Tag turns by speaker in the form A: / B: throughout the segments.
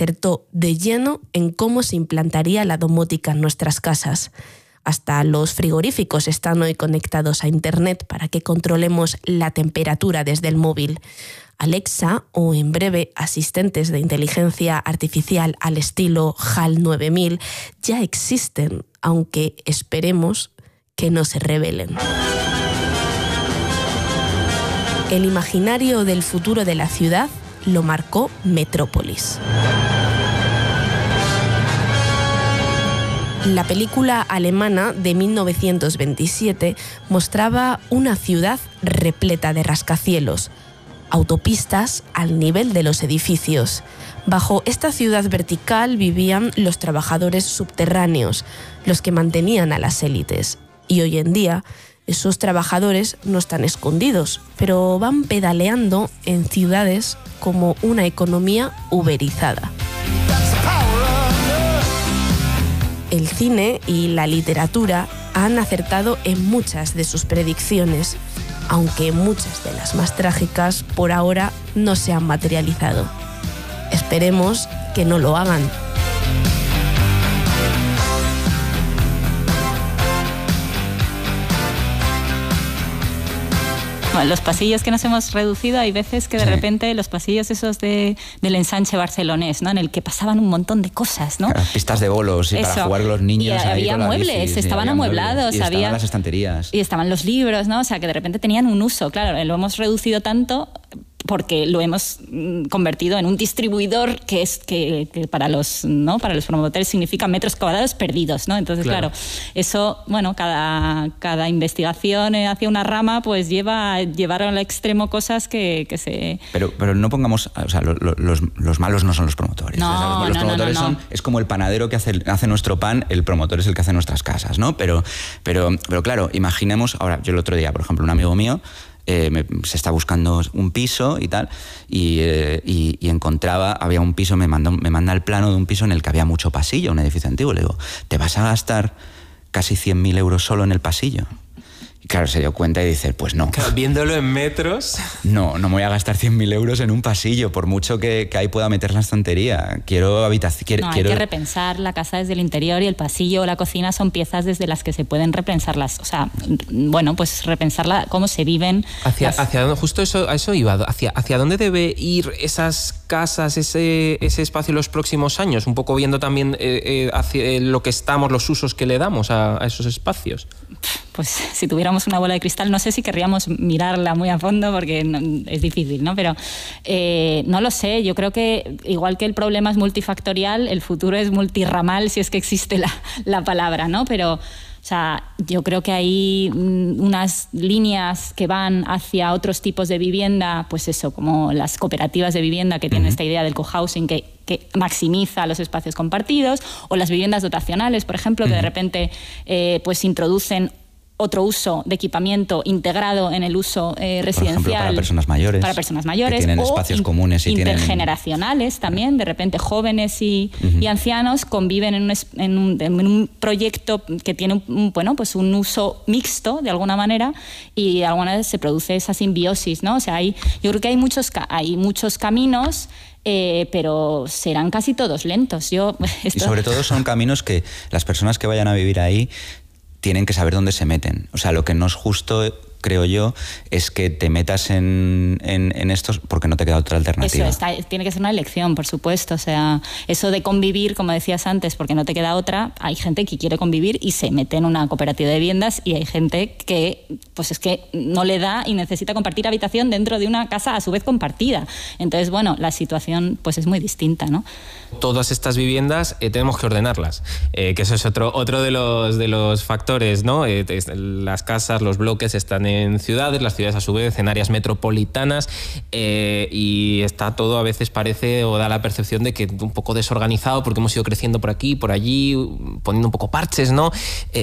A: acertó de lleno en cómo se implantaría la domótica en nuestras casas. Hasta los frigoríficos están hoy conectados a Internet para que controlemos la temperatura desde el móvil. Alexa o, en breve, asistentes de inteligencia artificial al estilo HAL 9000 ya existen, aunque esperemos que no se rebelen. El imaginario del futuro de la ciudad lo marcó Metrópolis. La película alemana de 1927 mostraba una ciudad repleta de rascacielos, autopistas al nivel de los edificios. Bajo esta ciudad vertical vivían los trabajadores subterráneos, los que mantenían a las élites. Y hoy en día, esos trabajadores no están escondidos, pero van pedaleando en ciudades como una economía uberizada. El cine y la literatura han acertado en muchas de sus predicciones, aunque muchas de las más trágicas por ahora no se han materializado. Esperemos que no lo hagan.
B: Bueno, los pasillos que nos hemos reducido, hay veces que de repente los pasillos esos del ensanche barcelonés, ¿no? En el que pasaban un montón de cosas, ¿no?
C: Claro, pistas de bolos y para jugar los niños.
B: Y había muebles, estaban amueblados.
C: Y estaban las estanterías.
B: Y estaban los libros, ¿no? O sea, que de repente tenían un uso. Claro, lo hemos reducido tanto porque lo hemos convertido en un distribuidor que para los promotores significa metros cuadrados perdidos, ¿no? Entonces, claro, eso, bueno, cada investigación hacia una rama pues llevar al extremo cosas que se...
C: Pero no pongamos... O sea, los malos no son los promotores.
B: No,
C: los promotores
B: no.
C: es como el panadero que hace nuestro pan, el promotor es el que hace nuestras casas, ¿no? Pero claro, imaginemos... Ahora, yo el otro día, por ejemplo, un amigo mío se está buscando un piso y tal, y encontraba, había un piso, me manda el plano de un piso en el que había mucho pasillo, un edificio antiguo. Le digo, ¿te vas a gastar casi 100.000 euros solo en el pasillo? Y claro, se dio cuenta y dice, pues no.
D: Claro, viéndolo en metros...
C: No me voy a gastar 100.000 euros en un pasillo, por mucho que ahí pueda meter la estantería. Quiero habitación...
B: Hay que repensar la casa desde el interior, y el pasillo o la cocina son piezas desde las que se pueden repensarlas. O sea, bueno, pues repensarla, cómo se viven...
D: Hacia dónde, justo a eso iba. ¿Hacia dónde debe ir esas casas, ese espacio en los próximos años? Un poco viendo también hacia lo que estamos, los usos que le damos a esos espacios.
B: Pues si tuviéramos una bola de cristal, no sé si querríamos mirarla muy a fondo porque es difícil, ¿no? Pero no lo sé, yo creo que igual que el problema es multifactorial, el futuro es multirramal, si es que existe la palabra, ¿no? Pero... O sea, yo creo que hay unas líneas que van hacia otros tipos de vivienda, pues eso, como las cooperativas de vivienda que tienen esta idea del cohousing que maximiza los espacios compartidos, o las viviendas dotacionales, por ejemplo, que de repente pues introducen otro uso de equipamiento integrado en el uso residencial. Por ejemplo, para personas mayores.
C: Que tienen espacios comunes y
B: intergeneracionales también. De repente jóvenes y ancianos conviven en un proyecto que tiene un uso mixto de alguna manera, y de alguna manera se produce esa simbiosis, ¿no? O sea, yo creo que hay muchos caminos, pero serán casi todos lentos.
C: Y sobre todo son caminos que las personas que vayan a vivir ahí tienen que saber dónde se meten. O sea, lo que no es justo, creo yo, es que te metas en estos porque no te queda otra alternativa.
B: Eso tiene que ser una elección, por supuesto. O sea, eso de convivir, como decías antes, porque no te queda otra, hay gente que quiere convivir y se mete en una cooperativa de viviendas, y hay gente que pues es que no le da y necesita compartir habitación dentro de una casa a su vez compartida. Entonces, bueno, la situación pues es muy distinta, ¿no?
D: Todas estas viviendas tenemos que ordenarlas, que eso es otro de los factores, ¿no? Las casas, los bloques están en ciudades, las ciudades a su vez en áreas metropolitanas, y está todo, a veces parece o da la percepción de que un poco desorganizado porque hemos ido creciendo por aquí, por allí, poniendo un poco parches, ¿no?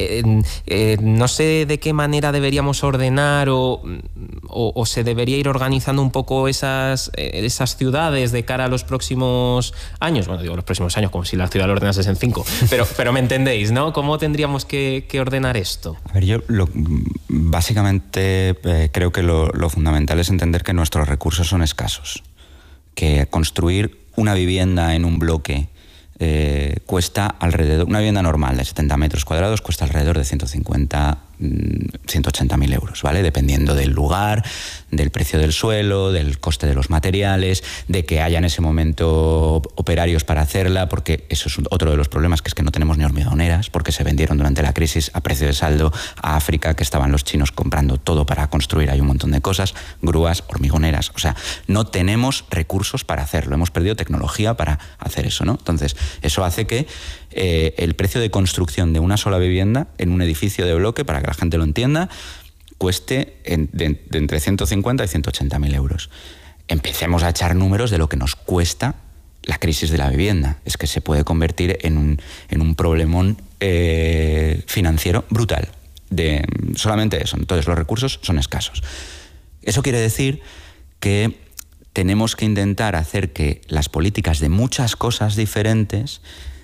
D: No sé de qué manera deberíamos ordenar o se debería ir organizando un poco esas ciudades de cara a los próximos años. Bueno, digo los próximos años como si la ciudad lo ordenases en 5, pero me entendéis, ¿no? ¿Cómo tendríamos que ordenar esto?
C: A ver, yo básicamente creo que lo fundamental es entender que nuestros recursos son escasos, que construir una vivienda en un bloque cuesta alrededor, una vivienda normal de 70 metros cuadrados cuesta alrededor de 180.000 euros, ¿vale? Dependiendo del lugar, del precio del suelo, del coste de los materiales, de que haya en ese momento operarios para hacerla, porque eso es otro de los problemas, que es que no tenemos ni hormigoneras, porque se vendieron durante la crisis a precio de saldo a África, que estaban los chinos comprando todo para construir ahí un montón de cosas, grúas, hormigoneras, o sea, no tenemos recursos para hacerlo, hemos perdido tecnología para hacer eso, ¿no? Entonces, eso hace que el precio de construcción de una sola vivienda en un edificio de bloque, para que la gente lo entienda, cueste de entre 150 y 180.000 euros. Empecemos a echar números de lo que nos cuesta la crisis de la vivienda. Es que se puede convertir en un problemón financiero brutal. Solamente eso. Entonces, los recursos son escasos. Eso quiere decir que tenemos que intentar hacer que las políticas de muchas cosas diferentes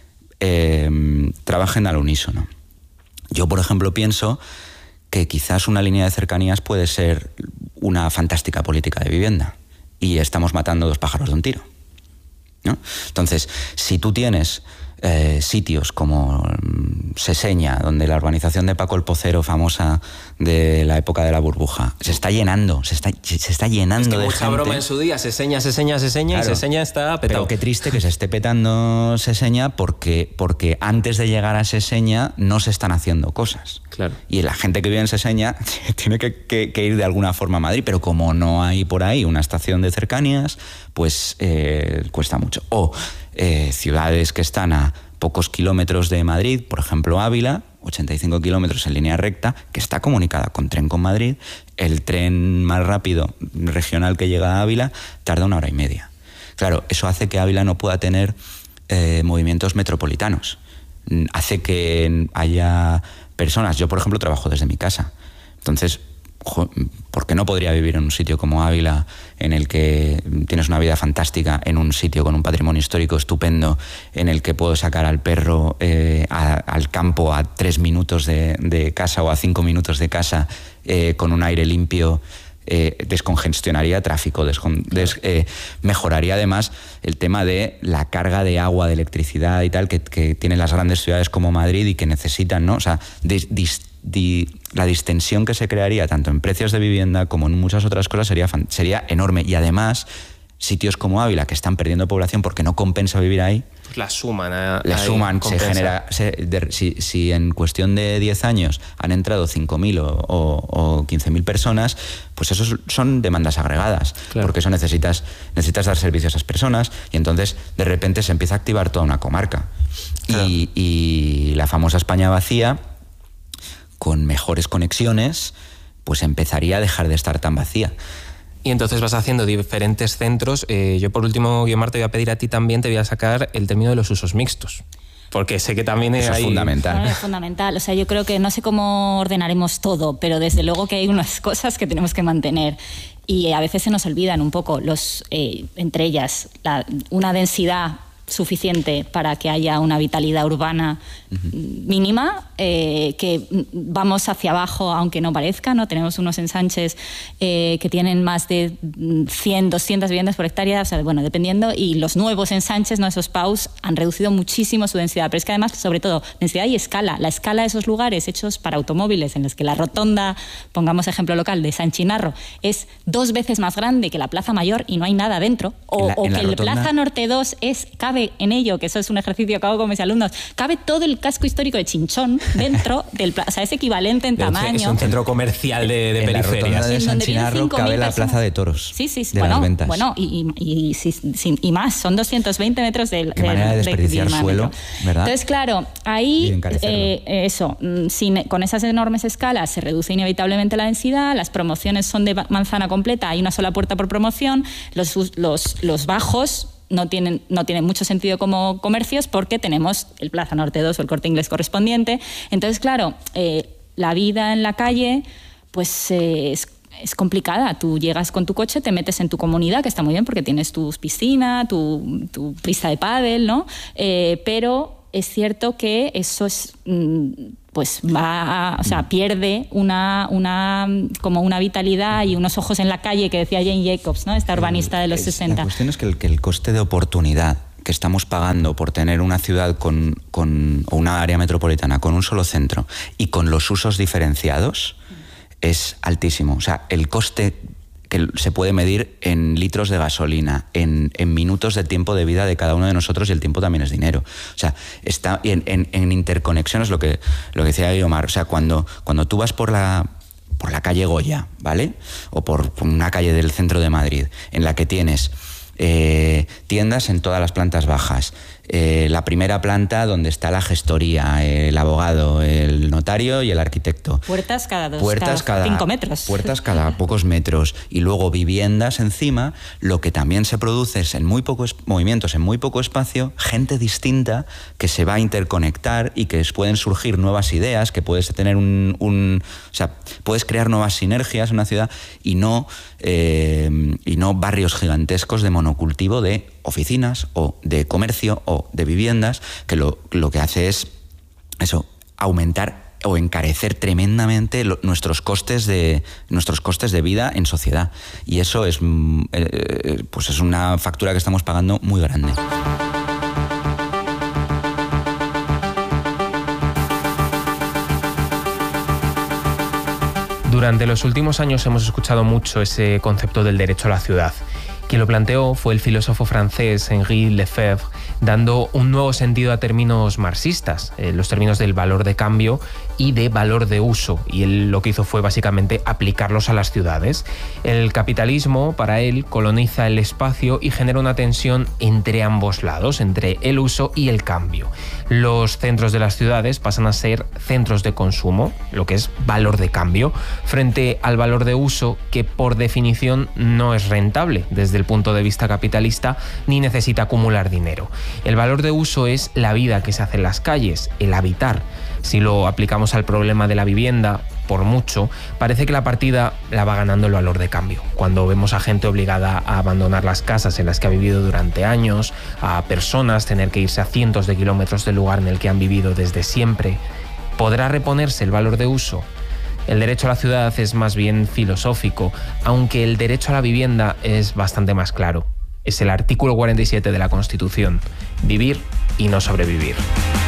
C: trabajen al unísono. Yo, por ejemplo, pienso que quizás una línea de cercanías puede ser una fantástica política de vivienda y estamos matando dos pájaros de un tiro, ¿no? Entonces, si tú tienes sitios como Seseña, donde la urbanización de Paco el Pocero, famosa de la época de la burbuja, se está llenando, se está llenando, es que de
D: mucha
C: gente.
D: Broma en su día, Seseña, claro, y Seseña está petado.
C: Pero qué triste que se esté petando Seseña porque antes de llegar a Seseña no se están haciendo cosas.
D: Claro.
C: Y la gente que vive en Seseña tiene que ir de alguna forma a Madrid, pero como no hay por ahí una estación de cercanías, pues cuesta mucho. O ciudades que están a pocos kilómetros de Madrid, por ejemplo Ávila, 85 kilómetros en línea recta, que está comunicada con tren con Madrid. El tren más rápido regional que llega a Ávila tarda 1 hora y media. Claro, eso hace que Ávila no pueda tener movimientos metropolitanos. Hace que haya personas... Yo, por ejemplo, trabajo desde mi casa. Entonces, ¿por qué no podría vivir en un sitio como Ávila, en el que tienes una vida fantástica, en un sitio con un patrimonio histórico estupendo, en el que puedo sacar al perro al campo a 3 minutos de casa o a 5 minutos de casa, con un aire limpio? Descongestionaría tráfico, mejoraría además el tema de la carga de agua, de electricidad y tal, que tienen las grandes ciudades como Madrid y que necesitan, ¿no? O sea, la distensión que se crearía tanto en precios de vivienda como en muchas otras cosas sería enorme. Y además, sitios como Ávila, que están perdiendo población porque no compensa vivir ahí,
D: pues la suman.
C: Se genera... Si en cuestión de 10 años han entrado 5.000 o 15.000 personas, pues eso son demandas agregadas. Claro. Porque eso necesitas dar servicio a esas personas y entonces de repente se empieza a activar toda una comarca. Claro. Y la famosa España vacía, con mejores conexiones, pues empezaría a dejar de estar tan vacía.
D: Y entonces vas haciendo diferentes centros. Yo, por último, Guiomar, te voy a pedir a ti también, te voy a sacar el término de los usos mixtos. Porque sé que también
C: eso es fundamental.
B: Bueno, es fundamental. O sea, yo creo que no sé cómo ordenaremos todo, pero desde luego que hay unas cosas que tenemos que mantener. Y a veces se nos olvidan un poco, entre ellas, una densidad suficiente para que haya una vitalidad urbana mínima, que vamos hacia abajo aunque no parezca, ¿no? Tenemos unos ensanches que tienen más de 100, 200 viviendas por hectárea, o sea, bueno, dependiendo, y los nuevos ensanches, ¿no? Esos PAUs han reducido muchísimo su densidad, pero es que además, sobre todo, densidad y escala. La escala de esos lugares hechos para automóviles, en los que la rotonda, pongamos ejemplo local, de San Chinarro, es 2 veces más grande que la Plaza Mayor y no hay nada dentro, o que el Plaza Norte 2 cabe en ello, que eso es un ejercicio que hago con mis alumnos, cabe todo el casco histórico de Chinchón dentro del plaza, o sea, es equivalente en tamaño.
D: Es un centro comercial de periferias.
C: En la rotonda de San Chinarro cabe la plaza de toros.
B: Sí,
C: de las ventas.
B: Bueno, y más, son 220 metros de
C: Qué manera de desperdiciar suelo, ¿verdad?
B: Entonces, claro, ahí con esas enormes escalas se reduce inevitablemente la densidad, las promociones son de manzana completa, hay una sola puerta por promoción, los bajos no tienen mucho sentido como comercios porque tenemos el Plaza Norte 2 o el Corte Inglés correspondiente. Entonces, claro, la vida en la calle pues es complicada. Tú llegas con tu coche, te metes en tu comunidad, que está muy bien porque tienes tu piscina, tu pista de pádel, ¿no? Pero es cierto que eso es... pues pierde como una vitalidad y unos ojos en la calle, que decía Jane Jacobs, ¿no? Esta urbanista de los 60.
C: La cuestión es que el coste de oportunidad que estamos pagando por tener una ciudad o una área metropolitana con un solo centro y con los usos diferenciados es altísimo. O sea, el coste que se puede medir en litros de gasolina, en minutos de tiempo de vida de cada uno de nosotros, y el tiempo también es dinero. O sea, está en interconexiones, lo que decía Guiomar. O sea, cuando tú vas por la calle Goya, ¿vale? O por una calle del centro de Madrid, en la que tienes tiendas en todas las plantas bajas, la primera planta donde está la gestoría, el abogado, el notario y el arquitecto.
B: Puertas cada 5 metros.
C: Puertas cada pocos metros. Y luego viviendas encima. Lo que también se produce es, en muy pocos movimientos, en muy poco espacio, gente distinta que se va a interconectar y que pueden surgir nuevas ideas, que puedes tener o sea, puedes crear nuevas sinergias en una ciudad y no barrios gigantescos de monocultivo de oficinas o de comercio o de viviendas, que lo que hace es eso, aumentar o encarecer tremendamente nuestros costes de vida en sociedad. Y eso es una factura que estamos pagando muy grande.
D: Durante los últimos años hemos escuchado mucho ese concepto del derecho a la ciudad. Quien lo planteó fue el filósofo francés Henri Lefebvre, dando un nuevo sentido a términos marxistas, los términos del valor de cambio y de valor de uso, y él lo que hizo fue básicamente aplicarlos a las ciudades. El capitalismo, para él, coloniza el espacio y genera una tensión entre ambos lados, entre el uso y el cambio. Los centros de las ciudades pasan a ser centros de consumo, lo que es valor de cambio, frente al valor de uso, que por definición no es rentable desde el punto de vista capitalista ni necesita acumular dinero. El valor de uso es la vida que se hace en las calles, el habitar. Si lo aplicamos al problema de la vivienda, por mucho, parece que la partida la va ganando el valor de cambio. Cuando vemos a gente obligada a abandonar las casas en las que ha vivido durante años, a personas tener que irse a cientos de kilómetros del lugar en el que han vivido desde siempre, ¿podrá reponerse el valor de uso? El derecho a la ciudad es más bien filosófico, aunque el derecho a la vivienda es bastante más claro. Es el artículo 47 de la Constitución: vivir y no sobrevivir.